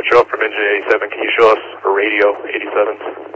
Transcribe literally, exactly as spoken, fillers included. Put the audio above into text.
show up from Engine eighty-seven. Can you show us a radio eighty-seven?